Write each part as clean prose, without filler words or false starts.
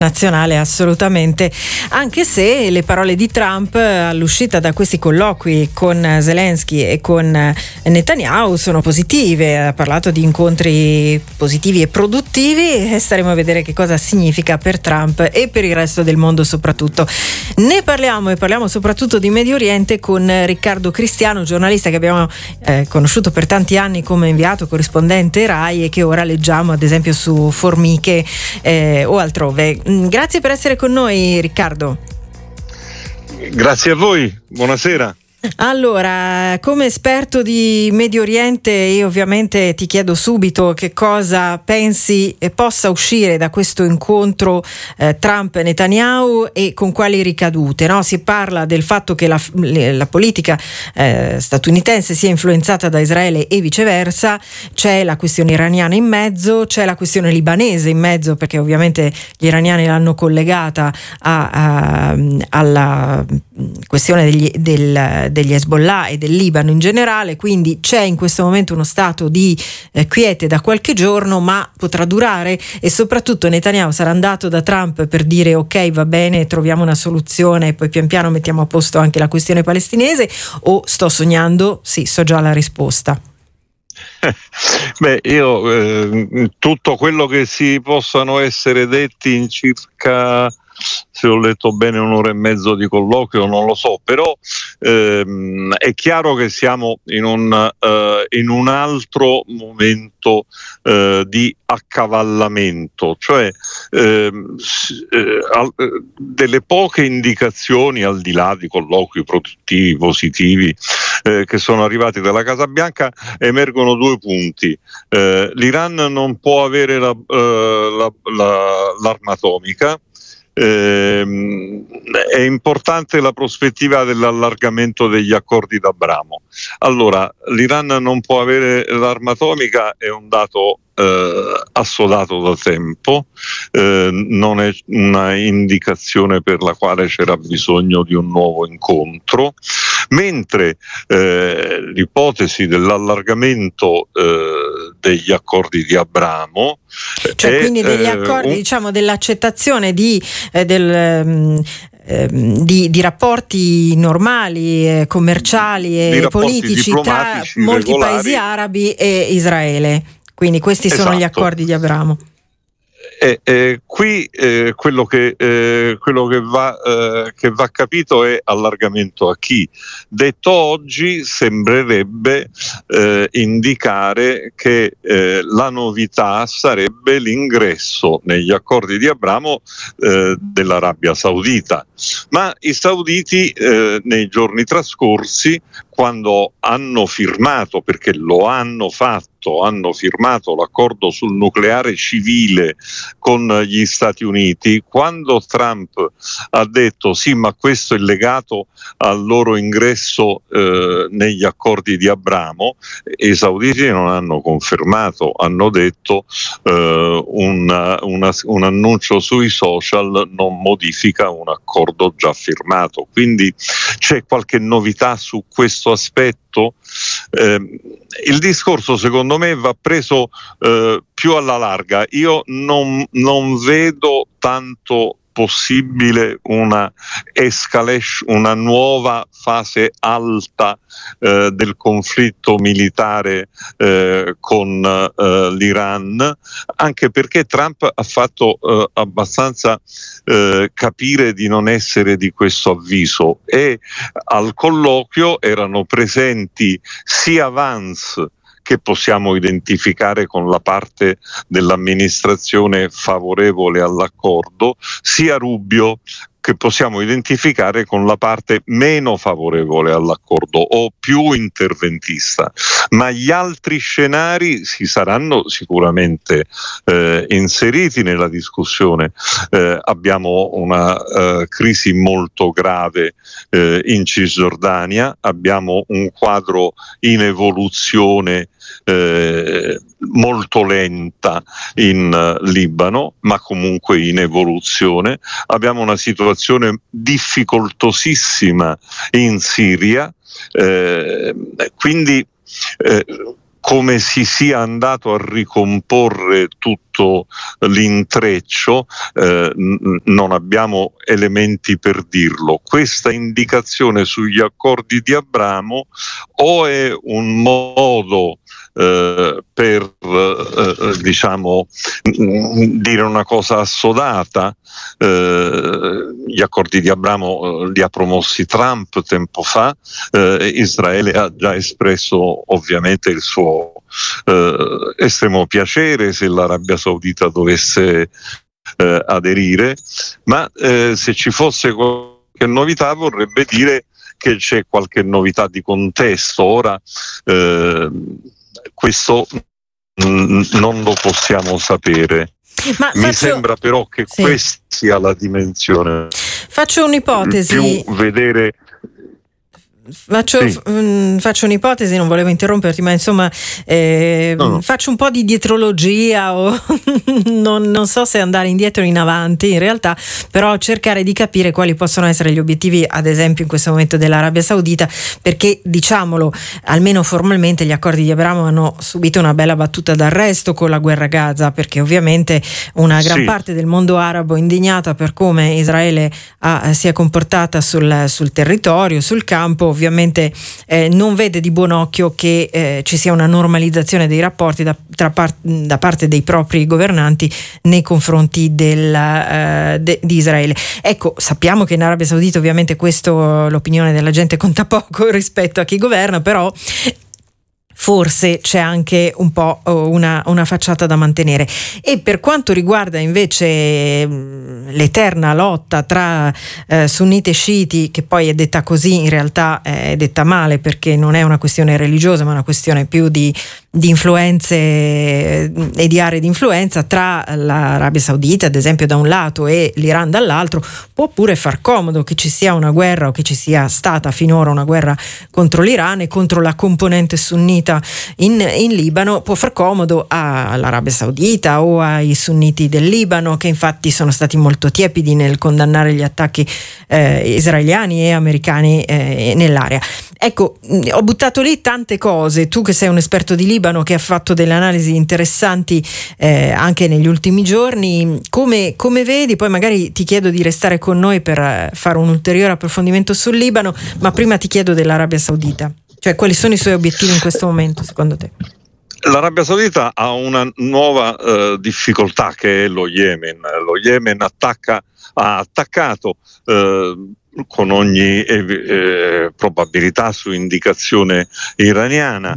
nazionale, assolutamente, anche se le parole di Trump all'uscita da questi colloqui con Zelensky e con Netanyahu sono positive. Ha parlato di incontri positivi e produttivi, e staremo a vedere che cosa significa per Trump e per il resto del mondo soprattutto. Ne parliamo soprattutto di Medio Oriente con Riccardo Cristiano, giornalista che abbiamo conosciuto per tanti anni come inviato corrispondente RAI e che ora leggiamo ad esempio su Formiche o altrove. Grazie per essere con noi, Riccardo. Grazie a voi, buonasera. Allora, come esperto di Medio Oriente, io ovviamente ti chiedo subito che cosa pensi possa uscire da questo incontro Trump-Netanyahu e con quali ricadute, no? Si parla del fatto che la politica statunitense sia influenzata da Israele e viceversa, c'è la questione iraniana in mezzo, c'è la questione libanese in mezzo, perché ovviamente gli iraniani l'hanno collegata alla questione degli Hezbollah e del Libano in generale, quindi c'è in questo momento uno stato di quiete da qualche giorno, ma potrà durare, e soprattutto Netanyahu sarà andato da Trump per dire ok, va bene, troviamo una soluzione e poi pian piano mettiamo a posto anche la questione palestinese, o sto sognando? Sì, so già la risposta. Beh, io tutto quello che si possano essere detti in circa, se ho letto bene, un'ora e mezzo di colloquio, non lo so, però è chiaro che siamo in un altro momento di accavallamento, cioè delle poche indicazioni, al di là di colloqui produttivi, positivi, che sono arrivati dalla Casa Bianca, emergono due punti. L'Iran non può avere l'arma atomica. È importante la prospettiva dell'allargamento degli accordi d'Abramo. Allora, l'Iran non può avere l'arma atomica, è un dato assodato da tempo, non è una indicazione per la quale c'era bisogno di un nuovo incontro, mentre l'ipotesi dell'allargamento degli accordi di Abramo, cioè quindi degli accordi, diciamo dell'accettazione di rapporti normali, commerciali e politici tra molti regolari, paesi arabi e Israele. Quindi questi sono gli accordi di Abramo. Qui quello che va capito è allargamento a chi. Detto oggi, sembrerebbe indicare che la novità sarebbe l'ingresso negli accordi di Abramo dell'Arabia Saudita, ma i sauditi nei giorni trascorsi, quando hanno firmato, perché lo hanno fatto, hanno firmato l'accordo sul nucleare civile con gli Stati Uniti, quando Trump ha detto sì, ma questo è legato al loro ingresso negli accordi di Abramo, i sauditi non hanno confermato, hanno detto un annuncio sui social non modifica un accordo già firmato. Quindi c'è qualche novità su questo aspetto? Il discorso secondo me va preso più alla larga. Io non vedo tanto possibile una escalation, una nuova fase alta del conflitto militare con l'Iran, anche perché Trump ha fatto abbastanza capire di non essere di questo avviso, e al colloquio erano presenti sia Vance, che possiamo identificare con la parte dell'amministrazione favorevole all'accordo, sia Rubio, che possiamo identificare con la parte meno favorevole all'accordo o più interventista, ma gli altri scenari si saranno sicuramente inseriti nella discussione. Abbiamo una crisi molto grave in Cisgiordania, abbiamo un quadro in evoluzione molto lenta in Libano, ma comunque in evoluzione. Abbiamo una situazione difficoltosissima in Siria, quindi come si sia andato a ricomporre tutto l'intreccio, non abbiamo elementi per dirlo. Questa indicazione sugli accordi di Abramo o è un modo per diciamo dire una cosa assodata. Gli accordi di Abramo li ha promossi Trump tempo fa. Israele ha già espresso ovviamente il suo estremo piacere se l'Arabia Saudita dovesse aderire, ma se ci fosse qualche novità vorrebbe dire che c'è qualche novità di contesto. Ora questo non lo possiamo sapere. Mi sembra però che questa sia la dimensione. Faccio un'ipotesi. Più vedere. Faccio un'ipotesi, non volevo interromperti, ma insomma faccio un po' di dietrologia o non so se andare indietro o in avanti in realtà, però cercare di capire quali possono essere gli obiettivi, ad esempio in questo momento dell'Arabia Saudita, perché diciamolo, almeno formalmente gli accordi di Abramo hanno subito una bella battuta d'arresto con la guerra a Gaza, perché ovviamente una gran parte del mondo arabo indignata per come Israele si è comportata sul territorio, sul campo, ovviamente non vede di buon occhio che ci sia una normalizzazione dei rapporti da parte dei propri governanti nei confronti di Israele. Ecco, sappiamo che in Arabia Saudita ovviamente l'opinione della gente conta poco rispetto a chi governa, però forse c'è anche un po' una facciata da mantenere. E per quanto riguarda invece l'eterna lotta tra sunniti e sciiti, che poi è detta così, in realtà è detta male perché non è una questione religiosa ma una questione più di influenze e di aree di influenza, tra l'Arabia Saudita ad esempio da un lato e l'Iran dall'altro, può pure far comodo che ci sia una guerra, o che ci sia stata finora una guerra contro l'Iran e contro la componente sunnita in Libano. Può far comodo all'Arabia Saudita o ai sunniti del Libano, che infatti sono stati molto tiepidi nel condannare gli attacchi israeliani e americani nell'area. Ecco, ho buttato lì tante cose. Tu che sei un esperto di Libano, che ha fatto delle analisi interessanti anche negli ultimi giorni, come vedi? Poi magari ti chiedo di restare con noi per fare un ulteriore approfondimento sul Libano, ma prima ti chiedo dell'Arabia Saudita. Cioè, quali sono i suoi obiettivi in questo momento, secondo te? L'Arabia Saudita ha una nuova difficoltà, che è lo Yemen. Lo Yemen ha attaccato con ogni probabilità su indicazione iraniana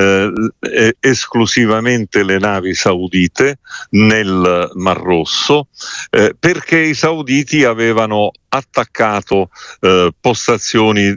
esclusivamente le navi saudite nel Mar Rosso, perché i sauditi avevano attaccato postazioni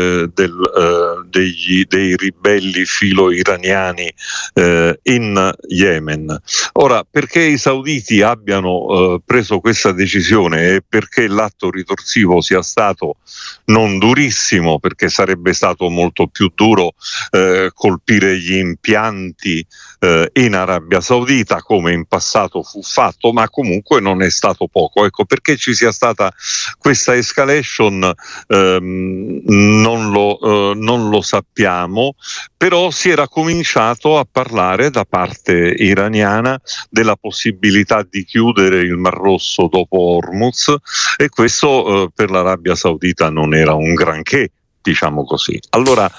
dei ribelli filo-iraniani in Yemen. Ora, perché i sauditi abbiano preso questa decisione e perché l'atto ritorsivo sia stato non durissimo, perché sarebbe stato molto più duro colpire gli impianti in Arabia Saudita, come in passato fu fatto, ma comunque non è stato poco. Ecco, perché ci sia stata questa escalation non lo sappiamo, però si era cominciato a parlare da parte iraniana della possibilità di chiudere il Mar Rosso dopo Hormuz, e questo per l'Arabia Saudita non era un granché, diciamo così. Allora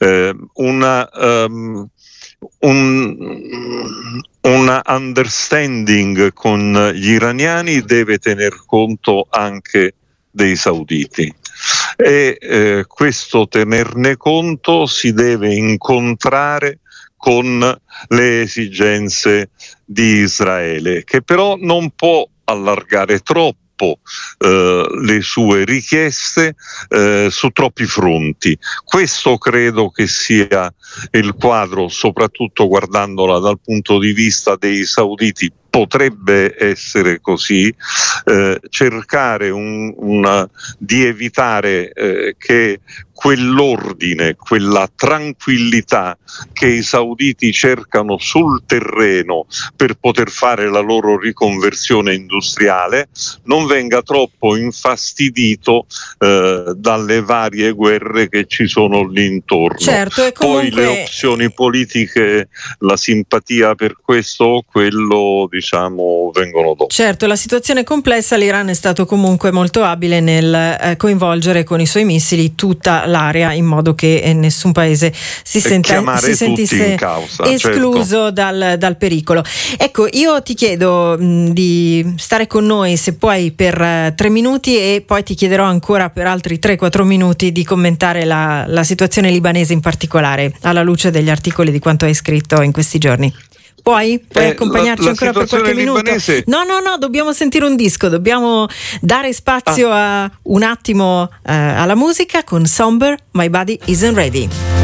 un understanding con gli iraniani deve tener conto anche dei sauditi, e questo tenerne conto si deve incontrare con le esigenze di Israele, che però non può allargare troppo le sue richieste su troppi fronti. Questo credo che sia il quadro, soprattutto guardandola dal punto di vista dei sauditi. Potrebbe essere così, cercare di evitare che quell'ordine, quella tranquillità che i sauditi cercano sul terreno per poter fare la loro riconversione industriale non venga troppo infastidito dalle varie guerre che ci sono lì intorno. Certo, e comunque... Poi le opzioni politiche, la simpatia per questo o quello, diciamo, vengono dopo. Certo, la situazione è complessa, l'Iran è stato comunque molto abile nel coinvolgere con i suoi missili tutta l'area in modo che nessun paese si sentisse in causa, escluso dal pericolo. Ecco, io ti chiedo di stare con noi se puoi per 3 minuti e poi ti chiederò ancora per altri 3-4 minuti di commentare la situazione libanese in particolare alla luce degli articoli di quanto hai scritto in questi giorni. Puoi accompagnarci ancora per qualche minuto? No, dobbiamo sentire un disco, dobbiamo dare spazio a un attimo alla musica con Somber, My Body Isn't Ready.